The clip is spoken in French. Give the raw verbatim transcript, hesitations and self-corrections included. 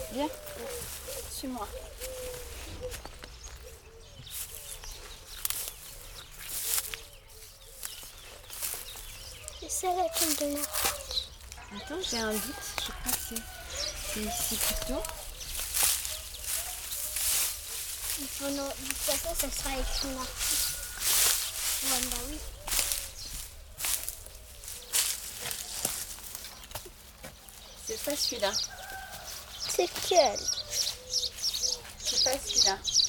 Viens, suis-moi. C'est ça la tombe de la... Attends, j'ai un doute. Je crois que c'est c'est ici plutôt. Il faut nous... De toute façon, ça sera écrit là. Voilà, oui. C'est pas celui-là. C'est quel? C'est pas celui-là.